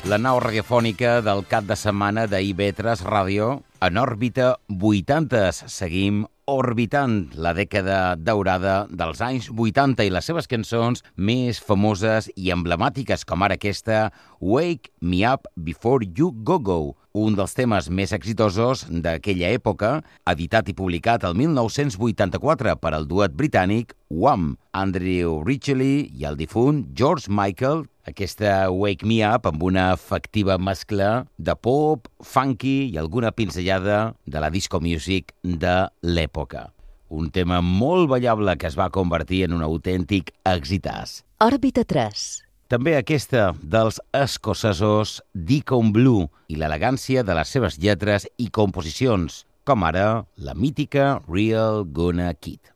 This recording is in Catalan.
la nau radiofònica del cap de setmana d'IV3 Ràdio en òrbita 80. Seguim orbitant la dècada daurada dels anys 80 i les seves cançons més famoses i emblemàtiques, com ara aquesta Wake Me Up Before You Go, un dels temes més exitosos d'aquella època, editat i publicat el 1984 per al duet britànic Wham!, Andrew Ridgeley i el difunt George Michael. Aquesta Wake Me Up amb una efectiva mescla de pop, funky i alguna pinzellada de la disco music de l'època. Un tema molt ballable que es va convertir en un autèntic exitàs. Òrbita 3. També aquesta dels escocesos Deacon Blue i l'elegància de les seves lletres i composicions, com ara la mítica Real Gonna Kid.